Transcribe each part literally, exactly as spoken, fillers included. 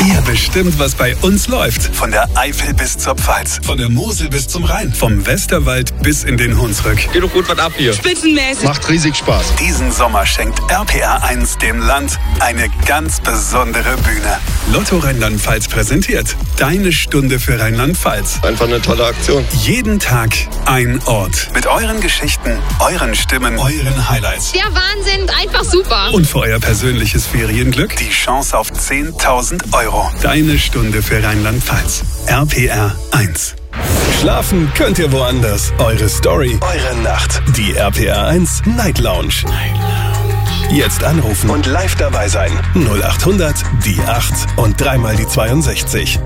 Ihr bestimmt, was bei uns läuft. Von der Eifel bis zur Pfalz, von der Mosel bis zum Rhein, vom Westerwald bis in den Hunsrück. Geht doch gut was ab hier. Spitzenmäßig. Macht riesig Spaß. Diesen Sommer schenkt R P R eins dem Land eine ganz besondere Bühne. Lotto Rheinland-Pfalz präsentiert Deine Stunde für Rheinland-Pfalz. Einfach eine tolle Aktion. Jeden Tag ein Ort. Mit euren Geschichten, euren Stimmen, euren Highlights. Der Wahnsinn, einfach super. Und für euer persönliches Ferienglück die Chance auf zehntausend Euro. Deine Stunde für Rheinland-Pfalz. R P R eins. Schlafen könnt ihr woanders. Eure Story, eure Nacht. Die R P R eins Night Lounge. Night Lounge. Jetzt anrufen und live dabei sein. null acht hundert, die acht und dreimal die zweiundsechzig.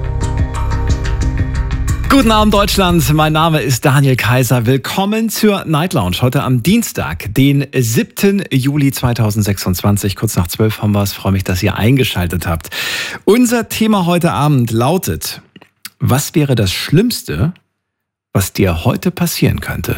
Guten Abend Deutschland, mein Name ist Daniel Kaiser. Willkommen zur Night Lounge. Heute am Dienstag, den siebten Juli zweitausendsechsundzwanzig. Kurz nach zwölf haben wir es. Freue mich, dass ihr eingeschaltet habt. Unser Thema heute Abend lautet: Was wäre das Schlimmste, was dir heute passieren könnte?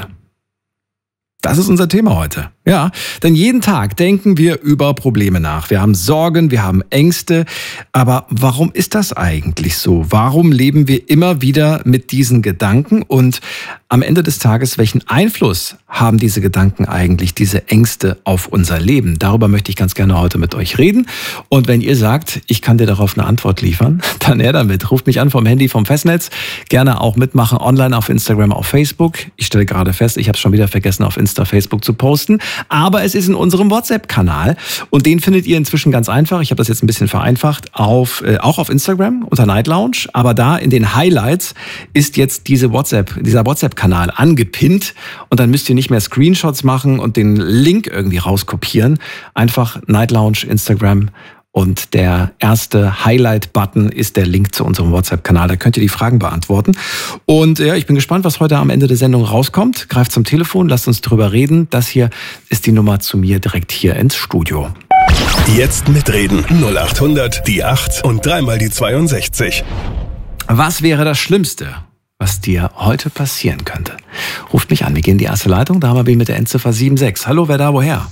Das ist unser Thema heute. Ja, denn jeden Tag denken wir über Probleme nach. Wir haben Sorgen, wir haben Ängste. Aber warum ist das eigentlich so? Warum leben wir immer wieder mit diesen Gedanken? Und am Ende des Tages, welchen Einfluss haben diese Gedanken eigentlich, diese Ängste auf unser Leben? Darüber möchte ich ganz gerne heute mit euch reden. Und wenn ihr sagt, ich kann dir darauf eine Antwort liefern, dann her damit. Ruft mich an vom Handy, vom Festnetz. Gerne auch mitmachen, online auf Instagram, auf Facebook. Ich stelle gerade fest, ich habe es schon wieder vergessen, auf Insta, Facebook zu posten. Aber es ist in unserem WhatsApp-Kanal und den findet ihr inzwischen ganz einfach. Ich habe das jetzt ein bisschen vereinfacht, auf, äh, auch auf Instagram unter Night Lounge. Aber da in den Highlights ist jetzt diese WhatsApp, dieser WhatsApp-Kanal angepinnt und dann müsst ihr nicht mehr Screenshots machen und den Link irgendwie rauskopieren. Einfach Night Lounge, Instagram. Und der erste Highlight-Button ist der Link zu unserem WhatsApp-Kanal. Da könnt ihr die Fragen beantworten. Und ja, ich bin gespannt, was heute am Ende der Sendung rauskommt. Greift zum Telefon, lasst uns drüber reden. Das hier ist die Nummer zu mir direkt hier ins Studio. Jetzt mitreden. null acht hundert, die acht und dreimal die zweiundsechzig. Was wäre das Schlimmste, was dir heute passieren könnte? Ruft mich an. Wir gehen in die erste Leitung. Da haben wir mit der Endziffer sieben sechs. Hallo, wer da, woher?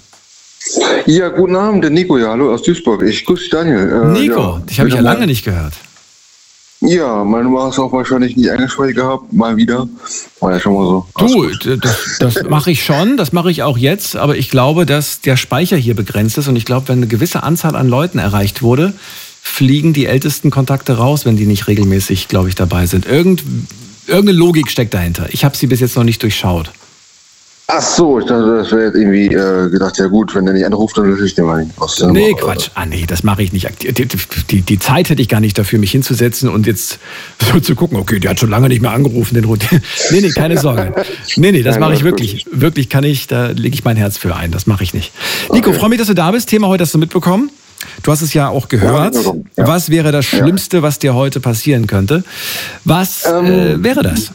Ja, guten Abend, der Nico, ja, hallo aus Duisburg. Ich grüße dich, Daniel. Äh, Nico, ja, dich habe ich ja lange nicht gehört. Ja, meine Nummer hast du auch wahrscheinlich nicht eingespeichert gehabt, mal wieder. War ja schon mal so. Du, das, das mache ich schon, das mache ich auch jetzt, aber ich glaube, dass der Speicher hier begrenzt ist und ich glaube, wenn eine gewisse Anzahl an Leuten erreicht wurde, fliegen die ältesten Kontakte raus, wenn die nicht regelmäßig, glaube ich, dabei sind. Irgend, irgendeine Logik steckt dahinter. Ich habe sie bis jetzt noch nicht durchschaut. Ach so, ich dachte, das wäre jetzt irgendwie äh, gedacht, ja gut, wenn der nicht anruft, dann löse ich den mal nicht aus. Nee, Quatsch. Ah nee, das mache ich nicht. Die, die, die Zeit hätte ich gar nicht dafür, mich hinzusetzen und jetzt so zu gucken, okay, der hat schon lange nicht mehr angerufen, den Rot. Nee, nee, keine Sorge. Nee, nee, das mache ich wirklich. Wirklich kann ich, da lege ich mein Herz für ein, das mache ich nicht. Nico, okay. Freue mich, dass du da bist. Thema heute hast du mitbekommen. Du hast es ja auch gehört. Ja, ja. Was wäre das Schlimmste, was dir heute passieren könnte? Was ähm, äh, wäre das?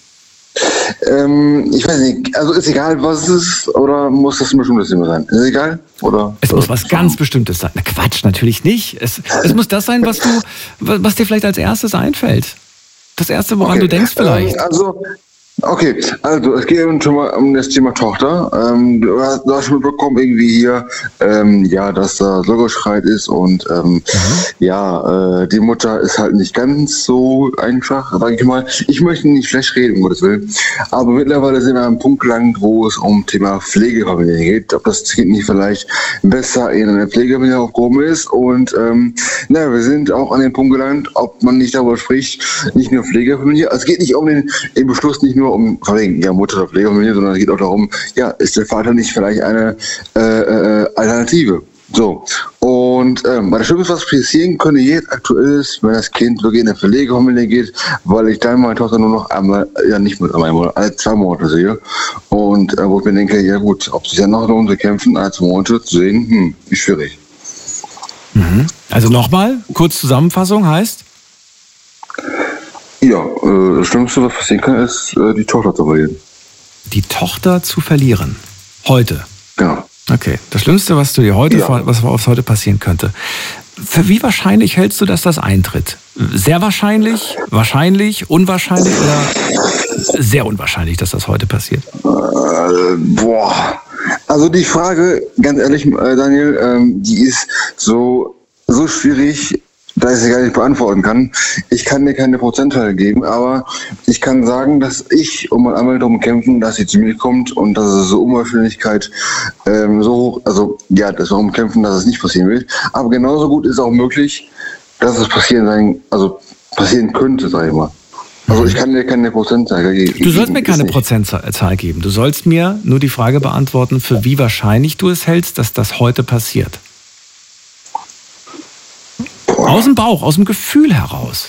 Ähm, ich weiß nicht, also ist egal, was es ist, oder muss das ein bestimmtes Thema sein? Ist egal? Oder? Es muss was ganz Bestimmtes sein. Na Quatsch, natürlich nicht. Es, es muss das sein, was du, was dir vielleicht als erstes einfällt. Das Erste, woran okay. du denkst vielleicht. Ähm, also, okay, also es geht schon mal um das Thema Tochter. Ähm, du, hast, du hast schon mitbekommen, irgendwie hier, ähm, ja, dass da Sorgeschreit ist und ähm, mhm. ja, äh, die Mutter ist halt nicht ganz so einfach, sag ich mal. Ich möchte nicht schlecht reden, um Gottes Willen, aber mittlerweile sind wir an einem Punkt gelangt, wo es um Thema Pflegefamilie geht, ob das Kind nicht vielleicht besser in einer Pflegefamilie aufgehoben ist und ähm, na, wir sind auch an dem Punkt gelangt, ob man nicht darüber spricht, nicht nur Pflegefamilie, es geht nicht um den, den Beschluss, nicht nur um wegen ja, Mutter oder Pflegefamilie, sondern es geht auch darum, ja, ist der Vater nicht vielleicht eine äh, äh, Alternative? So. Und ähm, das Schlimmste, was passieren könnte jetzt aktuell ist, wenn das Kind wirklich in eine Pflegefamilie geht, weil ich dann meine Tochter nur noch einmal, ja nicht mit einmal, alle zwei Monate sehe. Und äh, wo ich mir denke, ja gut, ob sich dann noch lohnt zu kämpfen, alle zwei Monate zu sehen, hm, ist schwierig. Mhm. Also nochmal, kurz Zusammenfassung heißt? Ja, äh, das Schlimmste, was passieren kann, ist, äh, die Tochter zu verlieren. Die Tochter zu verlieren? Heute? Genau. Okay, das Schlimmste, was du dir heute, ja. was was heute passieren könnte. Für wie wahrscheinlich hältst du, dass das eintritt? Sehr wahrscheinlich, wahrscheinlich, unwahrscheinlich oder sehr unwahrscheinlich, dass das heute passiert? Äh, boah, also die Frage, ganz ehrlich, äh, Daniel, ähm, die ist so, so schwierig. da ich sie gar nicht beantworten kann, ich kann dir keine Prozentzahl geben, aber ich kann sagen, dass ich um mein Anwalt darum kämpfen, dass sie zu mir kommt und dass es so Unwahrscheinlichkeit ähm, so hoch, also ja, dass wir darum kämpfen, dass es nicht passieren wird. Aber genauso gut ist auch möglich, dass es passieren sein, also passieren könnte, sag ich mal. Also ich kann dir keine Prozentzahl geben. Du sollst mir keine Prozentzahl geben. Du sollst mir nur die Frage beantworten, für wie wahrscheinlich du es hältst, dass das heute passiert. Boah. Aus dem Bauch, aus dem Gefühl heraus.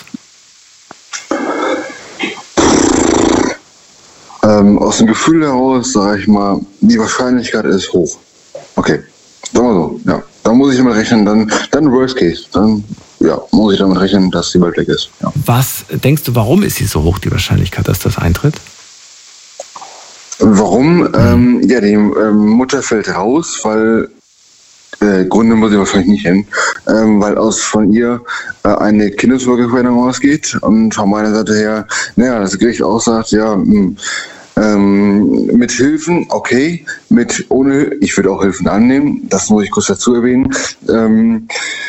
Ähm, aus dem Gefühl heraus, sage ich mal, die Wahrscheinlichkeit ist hoch. Okay, sagen wir so, ja. Dann muss ich damit rechnen, dann, dann Worst Case. Dann ja, muss ich damit rechnen, dass die Welt weg ist. Ja. Was denkst du, warum ist sie so hoch, die Wahrscheinlichkeit, dass das eintritt? Warum? Mhm. Ähm, ja, die ähm, Mutter fällt raus, weil äh, Gründe muss ich wahrscheinlich nicht hin, ähm, weil aus von ihr äh, eine Kindeswohlgefährdung ausgeht und von meiner Seite her, naja, das Gericht auch sagt, ja, mh, Ähm, mit Hilfen, okay, mit ohne, ich würde auch Hilfen annehmen, das muss ich kurz dazu erwähnen. Ähm,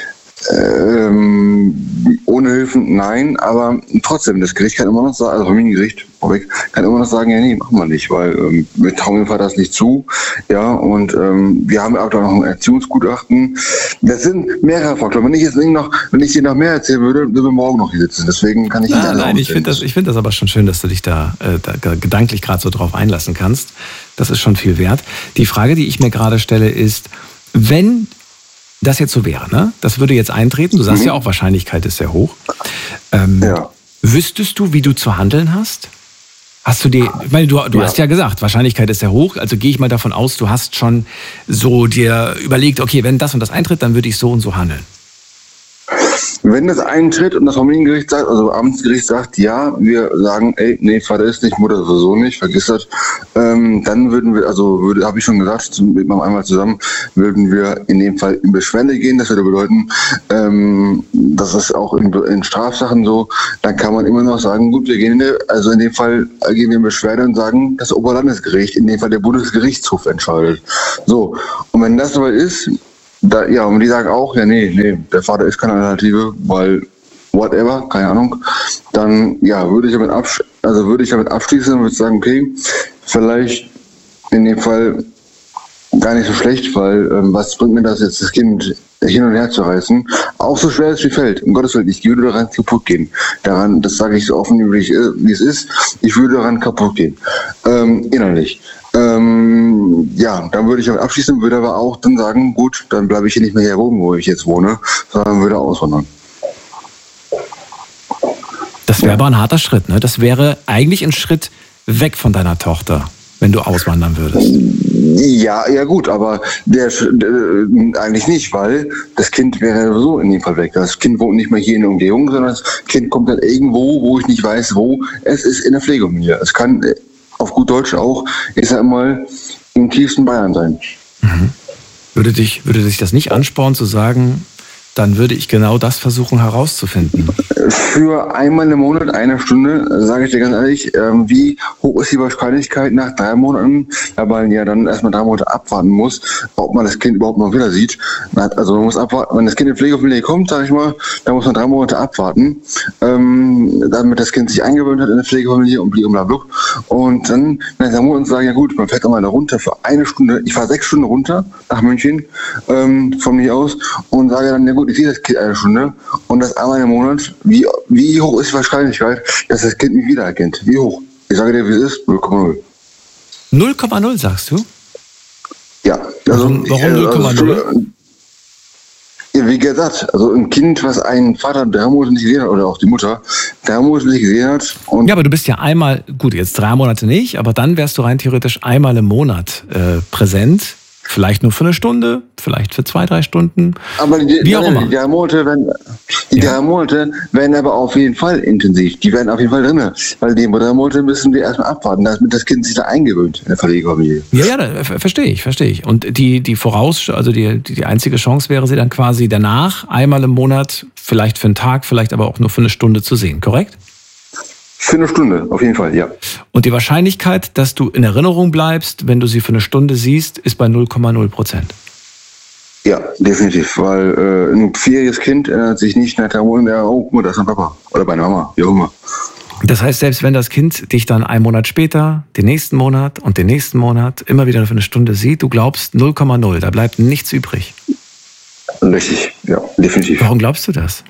ähm, ohne Hilfen, nein, aber trotzdem, das Gericht kann immer noch sagen, also Familiengericht, vorweg, kann immer noch sagen, ja, nee, machen wir nicht, weil ähm, wir trauen dem Vater das nicht zu, ja, und ähm, wir haben auch noch ein Erziehungsgutachten. Das sind mehrere Faktoren. Wenn ich jetzt noch, wenn ich dir noch mehr erzählen würde, würden wir morgen noch hier sitzen. Deswegen kann ich nicht Nein, nein, ich finde das, ich finde das aber schon schön, dass du dich da, äh, da gedanklich gerade so drauf einlassen kannst. Das ist schon viel wert. Die Frage, die ich mir gerade stelle, ist, wenn das jetzt so wäre, ne? Das würde jetzt eintreten. Du sagst mhm. ja auch, Wahrscheinlichkeit ist sehr hoch. Ähm, ja. Wüsstest du, wie du zu handeln hast? Hast du dir, ich meine, du, du ja. hast ja gesagt, Wahrscheinlichkeit ist sehr hoch. Also gehe ich mal davon aus, du hast schon so dir überlegt, okay, wenn das und das eintritt, dann würde ich so und so handeln. Wenn das eintritt und das Familiengericht sagt, also das Amtsgericht sagt, ja, wir sagen, ey, nee, Vater ist nicht, Mutter sowieso nicht, vergiss das, ähm, dann würden wir, also würde, habe ich schon gesagt, mit meinem Einmal zusammen, würden wir in dem Fall in Beschwerde gehen. Das würde bedeuten, ähm, das ist auch in, in Strafsachen so, dann kann man immer noch sagen, gut, wir gehen in der, also in dem Fall gehen wir in Beschwerde und sagen, das Oberlandesgericht, in dem Fall der Bundesgerichtshof entscheidet. So, und wenn das soweit ist, Da, ja, und die sagen auch, ja, nee, nee, der Vater ist keine Alternative, weil whatever, keine Ahnung. Dann, ja, würde ich damit absch- also würde ich damit abschließen und würde sagen, okay, vielleicht in dem Fall gar nicht so schlecht, weil ähm, was bringt mir das jetzt, das Kind hin und her zu reißen? Auch so schwer es mir fällt, um Gottes Willen, ich würde daran kaputt gehen. Daran, das sage ich so offen, wie, ich, wie es ist, ich würde daran kaputt gehen, ähm, innerlich. Ähm, ja, dann würde ich damit abschließen, würde aber auch dann sagen, gut, dann bleibe ich hier nicht mehr hier wohnen, wo ich jetzt wohne, sondern würde auswandern. Das wäre ja. aber ein harter Schritt, ne? Das wäre eigentlich ein Schritt weg von deiner Tochter, wenn du auswandern würdest. Ja, ja gut, aber der, äh, eigentlich nicht, weil das Kind wäre sowieso in dem Fall weg. Das Kind wohnt nicht mehr hier in der Umgebung, sondern das Kind kommt dann irgendwo, wo ich nicht weiß, wo. Es ist in der Pflegefamilie. Es kann auf gut Deutsch auch, ich sag mal, im tiefsten Bayern sein. Mhm. Würde dich, würde dich das nicht anspornen zu sagen, dann würde ich genau das versuchen herauszufinden? Für einmal im Monat, eine Stunde, sage ich dir ganz ehrlich, ähm, wie hoch ist die Wahrscheinlichkeit nach drei Monaten, weil man ja dann erstmal drei Monate abwarten muss, ob man das Kind überhaupt mal wieder sieht. Also man muss abwarten, wenn das Kind in Pflegefamilie kommt, sage ich mal, dann muss man drei Monate abwarten, ähm, damit das Kind sich eingewöhnt hat in der Pflegefamilie und blablabla. Und dann, nach drei Monaten sagen, ja gut, man fährt einmal da runter für eine Stunde, ich fahre sechs Stunden runter nach München, ähm, von mir aus, und sage dann, ja gut, ich sehe das Kind eine Stunde und das einmal im Monat, wie, wie hoch ist die Wahrscheinlichkeit, dass das Kind mich wiedererkennt? Wie hoch? Ich sage dir, wie es ist, null Komma null. null Komma null sagst du? Ja. Also, warum warum null Komma null? Also, ja, wie gesagt, also ein Kind, was einen Vater drei Monate nicht gesehen hat, oder auch die Mutter, drei Monate nicht gesehen hat. Und ja, aber du bist ja einmal, gut, jetzt drei Monate nicht, aber dann wärst du rein theoretisch einmal im Monat äh, präsent. Vielleicht nur für eine Stunde, vielleicht für zwei, drei Stunden. Aber die, wie auch immer. Die drei Monate werden, die ja. drei Monate werden aber auf jeden Fall intensiv. Die werden auf jeden Fall drin. Weil die drei Monate müssen wir erstmal abwarten, damit das Kind sich da eingewöhnt in der Pflegefamilie. Ja, ja, da, verstehe ich, verstehe ich. Und die, die Voraus, also die, die einzige Chance wäre sie dann quasi danach, einmal im Monat, vielleicht für einen Tag, vielleicht aber auch nur für eine Stunde zu sehen, korrekt? Für eine Stunde, auf jeden Fall, ja. Und die Wahrscheinlichkeit, dass du in Erinnerung bleibst, wenn du sie für eine Stunde siehst, ist bei null Komma null Prozent. Ja, definitiv, weil äh, ein vierjähriges Kind erinnert sich nicht nach drei Monaten, ja, oh, guck mal, das ist mein Papa oder meine Mama, wie auch immer. Das heißt, selbst wenn das Kind dich dann einen Monat später, den nächsten Monat und den nächsten Monat immer wieder für eine Stunde sieht, du glaubst null Komma null, da bleibt nichts übrig. Richtig, ja, definitiv. Warum glaubst du das?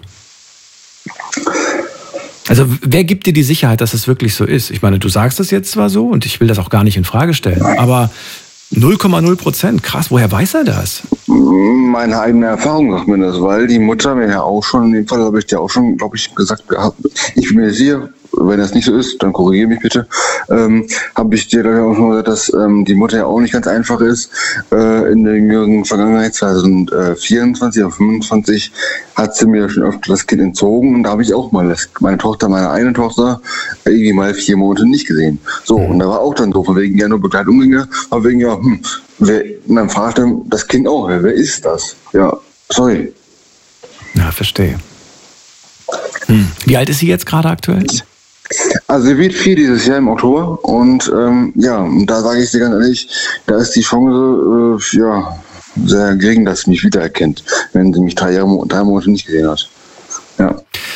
Also wer gibt dir die Sicherheit, dass es wirklich so ist? Ich meine, du sagst das jetzt zwar so und ich will das auch gar nicht in Frage stellen, aber null Komma null Prozent, krass, woher weiß er das? Meine eigene Erfahrung sagt mir das, weil die Mutter mir ja auch schon, in dem Fall habe ich dir auch schon, glaube ich, gesagt gehabt, ich bin mir sicher, wenn das nicht so ist, dann korrigiere mich bitte, ähm, habe ich dir auch schon gesagt, dass ähm, die Mutter ja auch nicht ganz einfach ist. Äh, in der jüngeren Vergangenheit, zwanzig vierundzwanzig oder fünfundzwanzig, hat sie mir schon öfter das Kind entzogen und da habe ich auch mal das, meine Tochter, meine eine Tochter, irgendwie mal vier Monate nicht gesehen. So, und da war auch dann so, von wegen ja nur Begleitumgänge, aber wegen ja, hm, wer, und dann fragt er das Kind auch, wer, wer ist das? Ja, sorry. Ja, verstehe. Hm. Wie alt ist sie jetzt gerade aktuell? Also sie wird vier dieses Jahr im Oktober und ähm, ja, da sage ich dir ganz ehrlich, da ist die Chance äh, ja, sehr gering, dass sie mich wiedererkennt, wenn sie mich drei, Jahre, drei Monate nicht gesehen hat. Ja.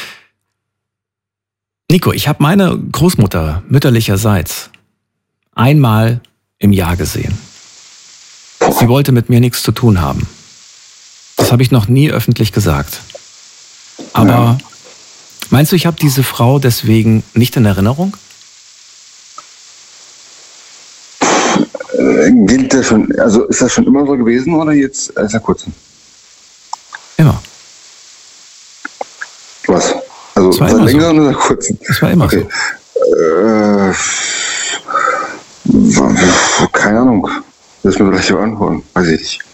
Nico, ich habe meine Großmutter mütterlicherseits einmal im Jahr gesehen. Sie wollte mit mir nichts zu tun haben. Das habe ich noch nie öffentlich gesagt. Aber ja. Meinst du, ich habe diese Frau deswegen nicht in Erinnerung? Äh, gilt das schon, also ist das schon immer so gewesen oder jetzt erst seit kurzem? Immer. Was? Also seit länger so. Oder seit kurzem? Das war immer okay. so. Äh, keine Ahnung. Das mir gleich beantworten. Weiß ich nicht.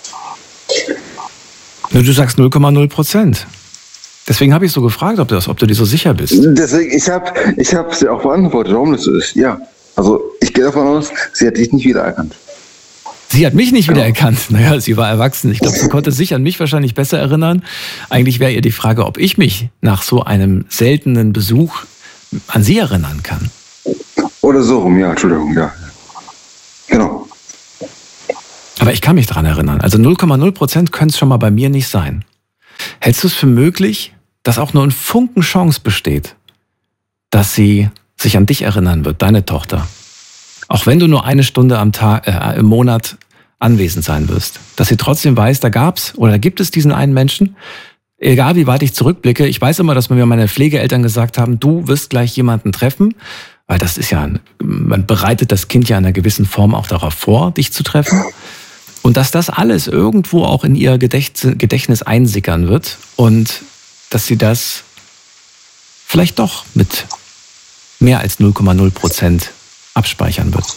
Nur du sagst null Komma null Prozent. Deswegen habe ich so gefragt, ob, das, ob du dir so sicher bist. Deswegen, ich habe ich hab sie auch beantwortet, warum das so ist. Ja, also ich gehe davon aus, sie hat dich nicht wiedererkannt. Sie hat mich nicht wiedererkannt. Naja, sie war erwachsen. Ich glaube, sie konnte sich an mich wahrscheinlich besser erinnern. Eigentlich wäre ihr die Frage, ob ich mich nach so einem seltenen Besuch an sie erinnern kann. Oder so rum, ja, Entschuldigung, ja. Genau. Aber ich kann mich daran erinnern. Also null Komma null Prozent können es schon mal bei mir nicht sein. Hältst du es für möglich, dass auch nur ein Funken Chance besteht, dass sie sich an dich erinnern wird, deine Tochter? Auch wenn du nur eine Stunde am Tag, äh, im Monat anwesend sein wirst. Dass sie trotzdem weiß, da gab's oder da gibt es diesen einen Menschen, egal wie weit ich zurückblicke. Ich weiß immer, dass mir meine Pflegeeltern gesagt haben, du wirst gleich jemanden treffen, weil das ist ja, man bereitet das Kind ja in einer gewissen Form auch darauf vor, dich zu treffen. Und dass das alles irgendwo auch in ihr Gedächtnis einsickern wird und dass sie das vielleicht doch mit mehr als null Komma null Prozent abspeichern wird.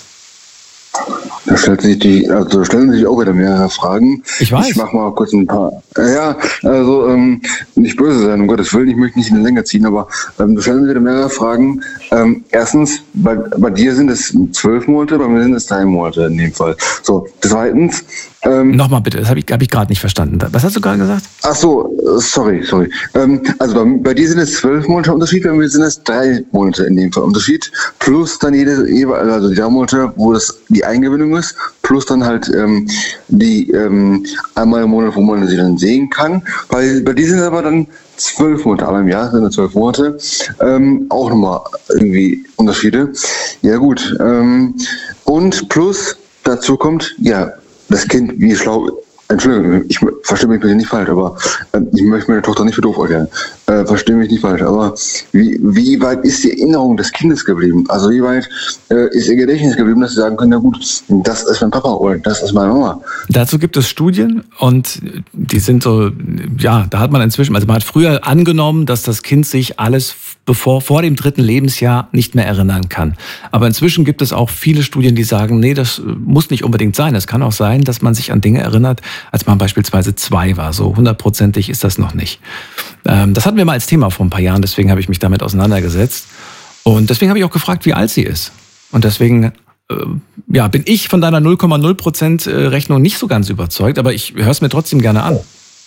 Da stellt sich die, also stellen sich auch wieder mehrere Fragen. Ich weiß. Ich mach mal kurz ein paar. Ja, also ähm, nicht böse sein, um Gottes Willen, ich möchte nicht in die Länge ziehen, aber ähm, du stellst wieder mehrere Fragen. Ähm, erstens, bei, bei dir sind es zwölf Monate, bei mir sind es drei Monate in dem Fall. So, zweitens. Ähm, Nochmal bitte, das habe ich, hab ich gerade nicht verstanden. Was hast du gerade gesagt? Ach so, sorry, sorry. Ähm, also bei, bei dir sind es zwölf Monate Unterschied, bei mir sind es drei Monate in dem Fall Unterschied. Plus dann jede, also die drei Monate, wo das die Eingewöhnung ist, plus dann halt ähm, die ähm, einmal im Monat, wo man sie dann sehen kann. Bei, bei dir sind es aber dann zwölf Monate, aber im Jahr sind es zwölf Monate. Ähm, auch nochmal irgendwie Unterschiede. Ja gut. Ähm, und plus dazu kommt, ja, das Kind, wie schlau, Entschuldigung, ich verstehe mich bitte nicht falsch, aber äh, ich möchte meine Tochter nicht für doof erklären. Äh, verstehe mich nicht falsch, aber wie, wie weit ist die Erinnerung des Kindes geblieben? Also wie weit äh, ist ihr Gedächtnis geblieben, dass sie sagen können, na gut, das ist mein Papa oder das ist meine Mama? Dazu gibt es Studien und die sind so, ja, da hat man inzwischen, also man hat früher angenommen, dass das Kind sich alles bevor, vor dem dritten Lebensjahr nicht mehr erinnern kann. Aber inzwischen gibt es auch viele Studien, die sagen, nee, das muss nicht unbedingt sein. Es kann auch sein, dass man sich an Dinge erinnert, als man beispielsweise zwei war. So hundertprozentig ist das noch nicht. Ähm, das hatten wir mal als Thema vor ein paar Jahren, deswegen habe ich mich damit auseinandergesetzt. Und deswegen habe ich auch gefragt, wie alt sie ist. Und deswegen äh, ja, bin ich von deiner null Komma null Prozent Rechnung nicht so ganz überzeugt, aber ich höre es mir trotzdem gerne an.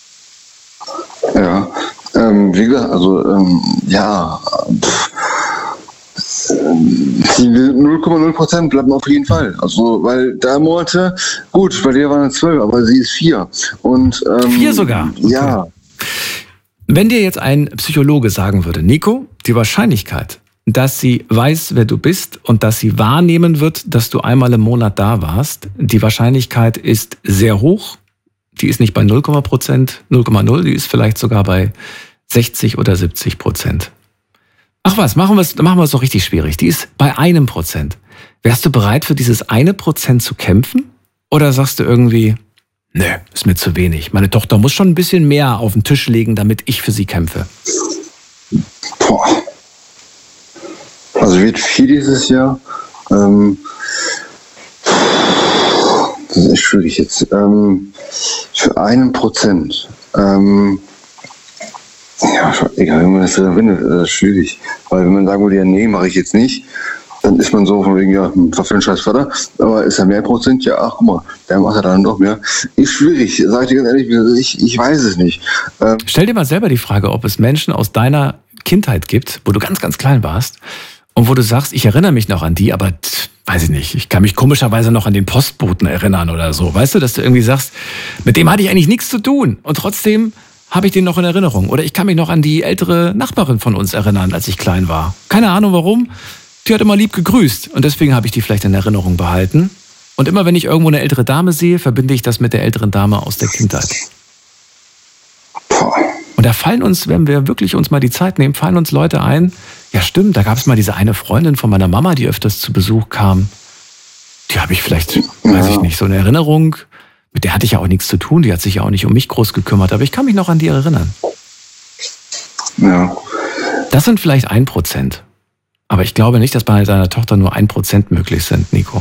Ja, ähm, wie gesagt, also ähm, ja, pff, ähm, Die null Komma null Prozent bleiben auf jeden Fall. Also, weil drei Monate, gut, bei dir waren es zwölf, aber sie ist vier. Und, ähm, vier sogar? Okay. Ja. Wenn dir jetzt ein Psychologe sagen würde, Nico, die Wahrscheinlichkeit, dass sie weiß, wer du bist und dass sie wahrnehmen wird, dass du einmal im Monat da warst, die Wahrscheinlichkeit ist sehr hoch. Die ist nicht bei null Prozent, null Komma null, die ist vielleicht sogar bei sechzig oder siebzig Prozent. Ach was, machen wir es machen wir es doch richtig schwierig. Die ist bei einem Prozent. Wärst du bereit, für dieses eine Prozent zu kämpfen? Oder sagst du irgendwie, nö, ist mir zu wenig. Meine Tochter muss schon ein bisschen mehr auf den Tisch legen, damit ich für sie kämpfe. Boah. Also wird viel dieses Jahr. Ähm, das ist echt schwierig jetzt. Ähm, für einen Prozent. Ähm, ja, egal, wenn man das findet, das ist schwierig. Weil wenn man sagen würde, ja, nee, mache ich jetzt nicht, dann ist man so von wegen, ja, was für ein scheiß Vater. Aber ist ja mehr Prozent, ja, ach, guck mal, der macht ja dann doch mehr. Ist schwierig, sag ich dir ganz ehrlich, ich, ich weiß es nicht. Ähm, Stell dir mal selber die Frage, ob es Menschen aus deiner Kindheit gibt, wo du ganz, ganz klein warst und wo du sagst, ich erinnere mich noch an die, aber tch, weiß ich nicht, ich kann mich komischerweise noch an den Postboten erinnern oder so. Weißt du, dass du irgendwie sagst, mit dem hatte ich eigentlich nichts zu tun und trotzdem habe ich den noch in Erinnerung. Oder ich kann mich noch an die ältere Nachbarin von uns erinnern, als ich klein war. Keine Ahnung warum. Die hat immer lieb gegrüßt und deswegen habe ich die vielleicht in Erinnerung behalten. Und immer wenn ich irgendwo eine ältere Dame sehe, verbinde ich das mit der älteren Dame aus der Kindheit. Und da fallen uns, wenn wir wirklich uns mal die Zeit nehmen, fallen uns Leute ein, ja stimmt, da gab es mal diese eine Freundin von meiner Mama, die öfters zu Besuch kam. Die habe ich vielleicht, weiß ich nicht, so eine Erinnerung. Mit der hatte ich ja auch nichts zu tun, die hat sich ja auch nicht um mich groß gekümmert, aber ich kann mich noch an die erinnern. Ja. Das sind vielleicht ein Prozent. Aber ich glaube nicht, dass bei deiner Tochter nur ein Prozent möglich sind, Nico.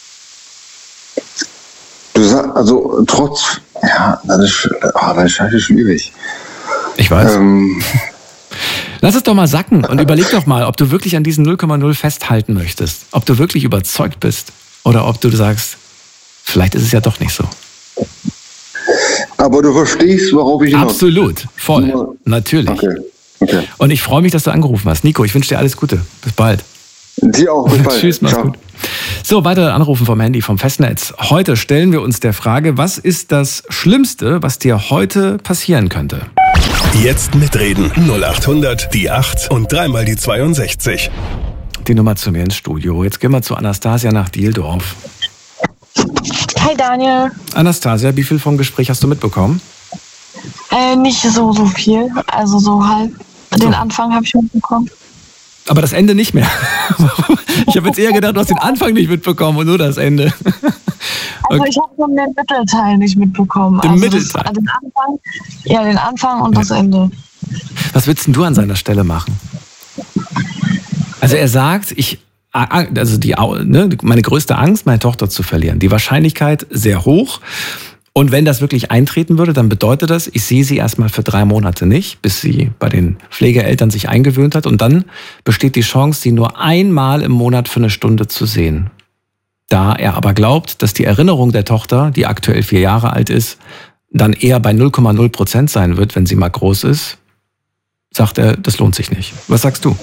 Du sagst, also trotz, ja, das ist, oh, das ist halt schwierig. Ich weiß. Ähm, Lass es doch mal sacken und überleg doch mal, ob du wirklich an diesen null Komma null festhalten möchtest. Ob du wirklich überzeugt bist oder ob du sagst, vielleicht ist es ja doch nicht so. Aber du verstehst, worauf ich hinaus. Absolut, voll, ja. Natürlich. Okay. Okay. Und ich freue mich, dass du angerufen hast. Nico, ich wünsche dir alles Gute. Bis bald. Dir auch, bis bald. Tschüss, mach's Ciao. gut. So, weitere Anrufen vom Handy, vom Festnetz. Heute stellen wir uns der Frage, was ist das Schlimmste, was dir heute passieren könnte? Jetzt mitreden. null acht hundert, die acht und dreimal die zweiundsechzig. Die Nummer zu mir ins Studio. Jetzt gehen wir zu Anastasia nach Dieldorf. Hi Daniel. Anastasia, wie viel vom Gespräch hast du mitbekommen? Äh, nicht so, so viel. Also so halb. Den So. Anfang habe ich mitbekommen. Aber das Ende nicht mehr. Ich habe jetzt eher gedacht, du hast den Anfang nicht mitbekommen und nur das Ende. Also Okay. ich habe schon den Mittelteil nicht mitbekommen. Den also Mittelteil? Das, den Anfang, ja, den Anfang und das Ende. Was würdest denn du an seiner Stelle machen? Also er sagt, ich, also die, ne, meine größte Angst, meine Tochter zu verlieren. Die Wahrscheinlichkeit sehr hoch. Und wenn das wirklich eintreten würde, dann bedeutet das, ich sehe sie erstmal für drei Monate nicht, bis sie bei den Pflegeeltern sich eingewöhnt hat. Und dann besteht die Chance, sie nur einmal im Monat für eine Stunde zu sehen. Da er aber glaubt, dass die Erinnerung der Tochter, die aktuell vier Jahre alt ist, dann eher bei null Komma null Prozent sein wird, wenn sie mal groß ist, sagt er, das lohnt sich nicht. Was sagst du?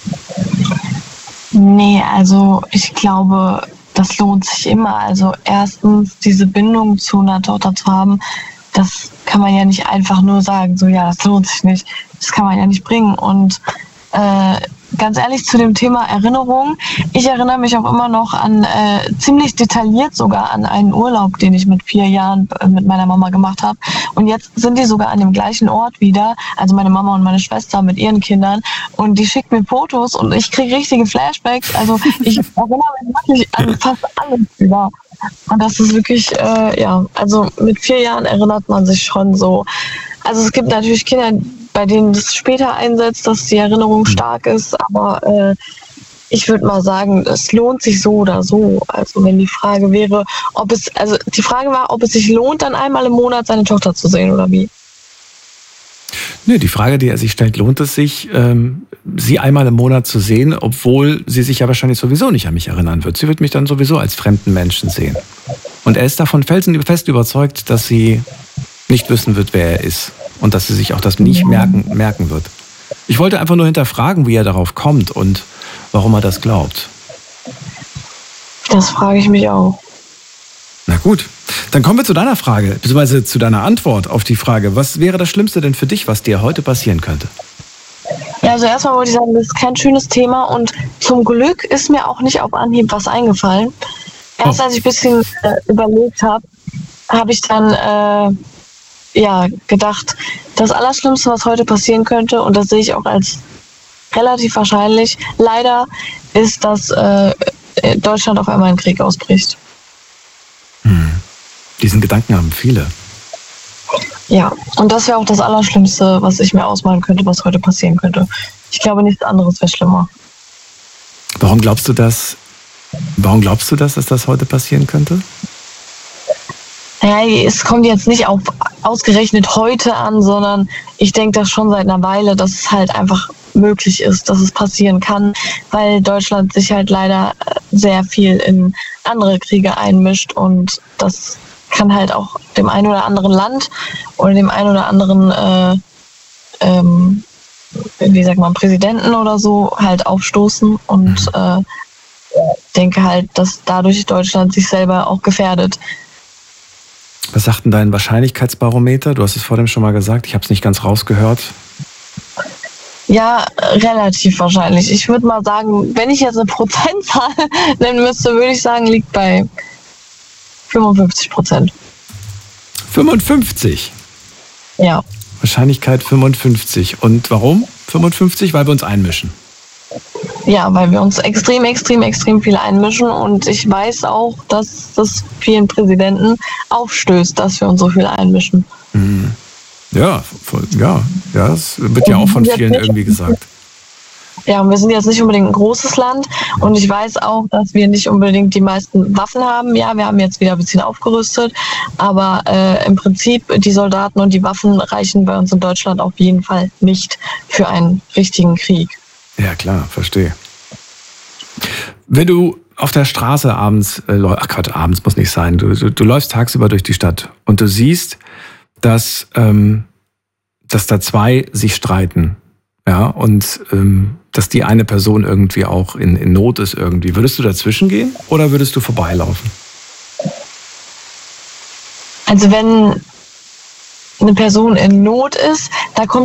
Nee, also ich glaube, das lohnt sich immer. Also erstens, diese Bindung zu einer Tochter zu haben, das kann man ja nicht einfach nur sagen, so ja, das lohnt sich nicht. Das kann man ja nicht bringen. Und äh, ganz ehrlich zu dem Thema Erinnerung, ich erinnere mich auch immer noch an, äh, ziemlich detailliert sogar an einen Urlaub, den ich mit vier Jahren äh, mit meiner Mama gemacht habe. Und jetzt sind die sogar an dem gleichen Ort wieder, also meine Mama und meine Schwester mit ihren Kindern. Und die schickt mir Fotos und ich kriege richtige Flashbacks. Also ich erinnere mich wirklich an fast alles wieder. Und das ist wirklich, äh, ja, also mit vier Jahren erinnert man sich schon so. Also es gibt natürlich Kinder, bei denen das später einsetzt, dass die Erinnerung stark ist, aber äh, ich würde mal sagen, es lohnt sich so oder so. Also wenn die Frage wäre, ob es, also die Frage war, ob es sich lohnt, dann einmal im Monat seine Tochter zu sehen oder wie? Nee, die Frage, die er sich stellt, lohnt es sich, ähm, sie einmal im Monat zu sehen, obwohl sie sich ja wahrscheinlich sowieso nicht an mich erinnern wird. Sie wird mich dann sowieso als fremden Menschen sehen. Und er ist davon felsenfest überzeugt, dass sie nicht wissen wird, wer er ist. Und dass sie sich auch das nicht merken, merken wird. Ich wollte einfach nur hinterfragen, wie er darauf kommt und warum er das glaubt. Das frage ich mich auch. Na gut, dann kommen wir zu deiner Frage, beziehungsweise zu deiner Antwort auf die Frage. Was wäre das Schlimmste denn für dich, was dir heute passieren könnte? Ja, also erstmal wollte ich sagen, das ist kein schönes Thema und zum Glück ist mir auch nicht auf Anhieb was eingefallen. Erst Oh. als ich ein bisschen äh, überlegt habe, habe ich dann äh, ja, gedacht, das Allerschlimmste, was heute passieren könnte, und das sehe ich auch als relativ wahrscheinlich, leider, ist, dass äh, Deutschland auf einmal einen Krieg ausbricht. Hm. Diesen Gedanken haben viele. Ja, und das wäre auch das Allerschlimmste, was ich mir ausmalen könnte, was heute passieren könnte. Ich glaube, nichts anderes wäre schlimmer. Warum glaubst du das? Warum glaubst du das, dass das heute passieren könnte? Naja, es kommt jetzt nicht auf ausgerechnet heute an, sondern ich denke das schon seit einer Weile, dass es halt einfach möglich ist, dass es passieren kann, weil Deutschland sich halt leider sehr viel in andere Kriege einmischt und das kann halt auch dem einen oder anderen Land oder dem einen oder anderen, äh, ähm, wie sagt man, Präsidenten oder so halt aufstoßen und äh, denke halt, dass dadurch Deutschland sich selber auch gefährdet. Was sagt denn dein Wahrscheinlichkeitsbarometer? Du hast es vorhin schon mal gesagt, ich habe es nicht ganz rausgehört. Ja, relativ wahrscheinlich. Ich würde mal sagen, wenn ich jetzt eine Prozentzahl nennen müsste, würde ich sagen, liegt bei fünfundfünfzig Prozent. fünfundfünfzig? Ja. Wahrscheinlichkeit fünfundfünfzig. Und warum fünfundfünfzig? Weil wir uns einmischen. Ja, weil wir uns extrem, extrem, extrem viel einmischen und ich weiß auch, dass das vielen Präsidenten aufstößt, dass wir uns so viel einmischen. Mhm. Ja, voll, ja, ja, das wird ja auch von vielen irgendwie gesagt. Ja, und wir sind jetzt nicht unbedingt ein großes Land und ich weiß auch, dass wir nicht unbedingt die meisten Waffen haben. Ja, wir haben jetzt wieder ein bisschen aufgerüstet, aber äh, im Prinzip die Soldaten und die Waffen reichen bei uns in Deutschland auf jeden Fall nicht für einen richtigen Krieg. Ja, klar, verstehe. Wenn du auf der Straße abends, äh, ach Gott, abends muss nicht sein, du, du, du läufst tagsüber durch die Stadt und du siehst, dass, ähm, dass da zwei sich streiten, ja, und ähm, dass die eine Person irgendwie auch in, in Not ist irgendwie. Würdest du dazwischen gehen oder würdest du vorbeilaufen? Also wenn eine Person in Not ist, da kommt